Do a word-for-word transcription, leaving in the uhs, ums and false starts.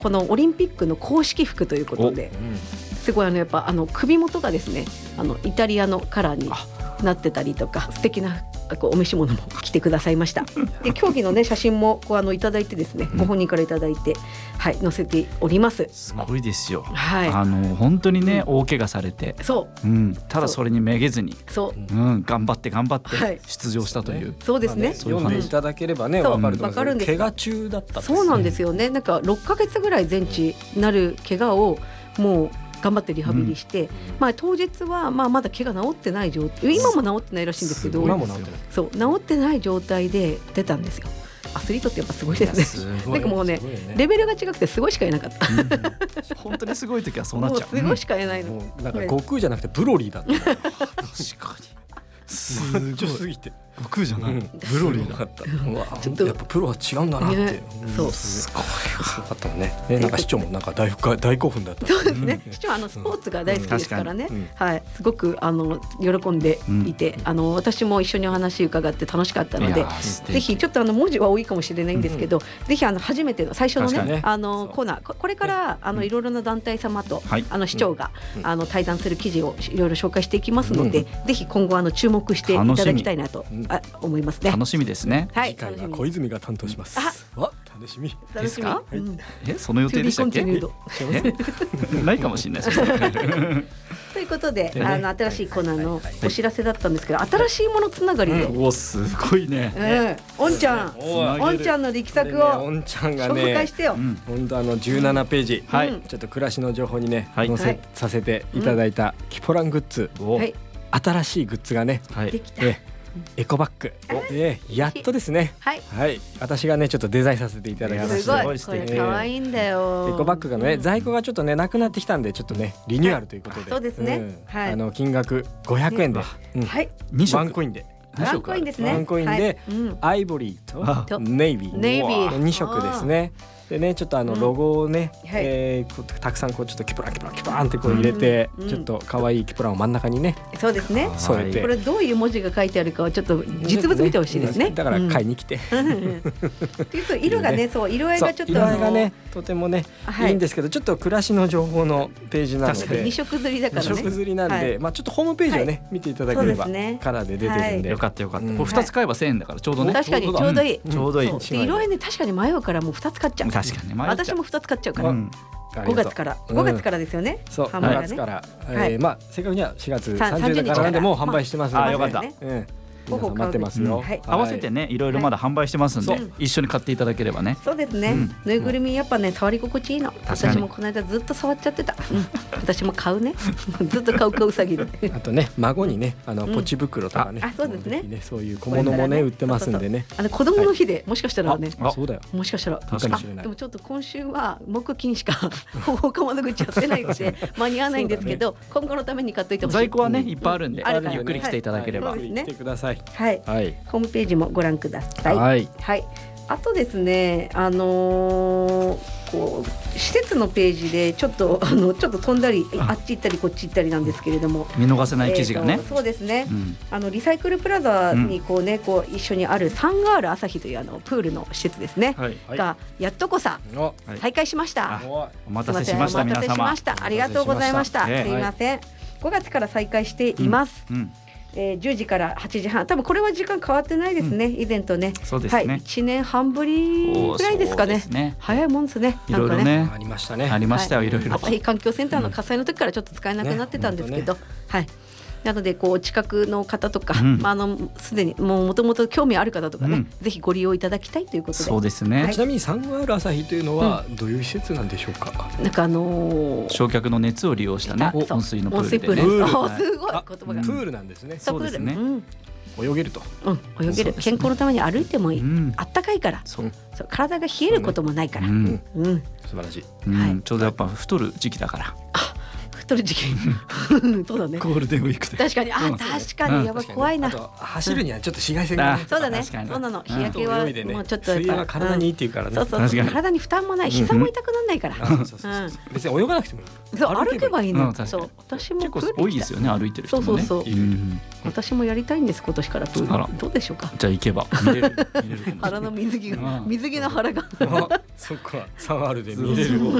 このオリンピックの公式服ということで、すごいあのやっぱあの首元がですね、あのイタリアのカラーになってたりとか、素敵なこうお召し物も着てくださいました。で競技のね写真もこうあのいただいてですね、ご本人からいただいて、はい載せております。 すごいですよ。 はい、 あの本当にね、うん、大怪我されて、 そう、 うん、ただそれにめげずに、 そう、 うん、頑張って頑張って出場したという、 そうですね。 読んでいただければね、わかると思うんですけど、怪我中だったんですね。 そうなんですよね。なんかろっかげつぐらい全治なる怪我をもう頑張ってリハビリして、うん、まあ、当日はまあまだ毛が治ってない状態、今も治ってないらしいんですけど、 今も治ってない、 そう治ってない状態で出たんですよ。アスリートってやっぱすごいですね。なんかもうね、ねレベルが違くてすごいしかいなかった、うん、 本当にすごい時はそうなっちゃう。 もうすごいしかいないの、 もうなんか悟空じゃなくてブロリーだった確かにすごいすぎて悟空じゃない、うん、 ブロリーだった。うわちょっとやっぱプロは違うんだなって、ね、 そう、 すごいすごかったもんね。えなんか市長もなんか 大, 大興奮だった。 そうですね、市長はあのスポーツが大好きですからね、うん、はい、すごくあの喜んでいて、うん、あの私も一緒にお話伺って楽しかったので、ぜひちょっとあの文字は多いかもしれないんですけど、うん、ぜひあの初めての最初の ね, ねあのコーナー、これからあのいろいろな団体様と、うん、あの市長が、うん、あの対談する記事をいろいろ紹介していきますので、うん、ぜひ今後あの注目していただきたいなと、うん、あ思いますね。 楽しみですね。 はい、 次回は小泉が担当します。あ、わ楽しみですか、 はい、 えその予定でしたっけ？ないかもしれないですということで、あの新しいコーナーのお知らせだったんですけど、新しいものつながりで、 うん、おすごいね、 うん、おんちゃんおんちゃんの力作をおんちゃんがね紹介してよ。 本当あのじゅうななページ、うん、ちょっと暮らしの情報にね、はい、載せ、はい、させていただいたキポラングッズ、はい、新しいグッズがね、はい、できた、えエコバッグ、えー、やっとですね、はい、はい、私がねちょっとデザインさせていただきました。 すごいこれ可愛いんだよ、 エコバッグがね、在庫がちょっとねなくなってきたんで、ちょっとねリニューアルということで、 そうですね、 うん、はい、あの金額ごひゃくえんで、うん、はい、に色ワンコインでワンコインですね、 ワンコインで、はい、うん、アイボリーとネイビー、 ネイビーに色ですね。でね、ちょっとあのロゴをね、うん、えー、たくさんこうちょっとキプランキプランキプランってこう入れて、うんうん、ちょっと可愛いキプランを真ん中にね、 そうですね、添えて、これどういう文字が書いてあるかはちょっと実物見てほしいですね、 ね、だから買いに来て、 うん、っていうと色がね、そう色合いがちょっと色合いがねとてもね、はい、いいんですけど、ちょっと暮らしの情報のページなので、 に色刷りだからね、 に色刷りなんで、はい、まあちょっとホームページをね、はい、見ていただければ、ね、カラーで出てるんで、 はい、よかったよかった、うん、これふたつ買えばせんえんだからちょうどね、 確かにちょうどいい、 うん、ちょうどいい、 色合いね確かに迷うからもうふたつ買っちゃう、 確かに迷っちゃう、 私もふたつ買っちゃうから、うん、ごがつから、うん、ごがつからですよね、 そう、ごがつから、えーはい、まあ正確にはしがつさんじゅうにちからなんでもう販売してますので、 あ、よかった、 うん、皆さん待ってますよ、うん、はい、 合わせてねいろいろまだ販売してますんで、はい、一緒に買っていただければね。 そうですね、うん、ぬいぐるみやっぱね触り心地いいの、私もこの間ずっと触っちゃってた、うん、私も買うねずっと買う買う詐欺であとね孫にねあのポチ袋とかね、 うん、あ, あそうです ね, ねそういう小物もね売ってますんでね、 あの子供の日で、はい、もしかしたらね、 あそうだよ、 もしかしたら確かにでもちょっと今週は木金しか他窓口やってないので間に合わないんですけど、ね、今後のために買っといてほしい。 在庫はねいっぱいあるんで、うん、ゆっくり来ていただければ、 はい、 来てください、 はい、はい、ホームページもご覧ください。 はい、 はい、あとですね、あのー、こう施設のページでちょっとあのちょっと飛んだり あ, あっち行ったりこっち行ったりなんですけれども、 見逃せない記事がね、 えー、そうですね、うん、あのリサイクルプラザにこう、ね、こう一緒にあるサンガール朝日というあのプールの施設ですね、はい、がやっとこさ再開しました、 はい、お待たせしました、皆様お待たせしました、ありがとうございました、すいません、ごがつから再開しています、うんうん、えー、じゅうじからはちじはん、多分これは時間変わってないですね、うん、以前とね、 そうですね、 はい、いちねんはんぶりぐらいですか ね, ね早いもんですね、 いろいろ ね, ねありましたねありましたよ、はい、いろいろ朝日環境センターの火災の時からちょっと使えなくなってたんですけど、ねね、はい、なのでこう近くの方とか、うん、まあ、あのすでにもともと興味ある方とかね、うん、ぜひご利用いただきたいということで。 そうですね、 はい、 ちなみにサンガール朝日というのはどういう施設なんでしょうか。 うん、なんかあのー、 焼却の熱を利用したね温水のプールで、ね、 温水プール、はい、すごい言葉が、 プールなんですね。 そうですね、うん、 泳げると、 うん、泳げる、健康のために歩いてもいい、うん、あったかいから、そうそう体が冷えることもないから、う、ね、うんうん、 素晴らしい、 うん、はい、ちょうどやっぱ太る時期だから、 あとる時期そうだねゴールデンウィークで確かにあ確かにやばい怖いな走るにはちょっと紫外線がそうだねそうなの日焼けはもうちょっと水泳は体にいいっていうからねそうそう体に負担もない膝も痛くならないから別に泳がなくてもいいそう歩けばいいのそう私も結構多いですよね歩いてる人もねそうそうそう私もやりたいんです今年からプールどうでしょうかじゃあ行けば見れる腹の水着が水着の腹がそっかサンアールで見れる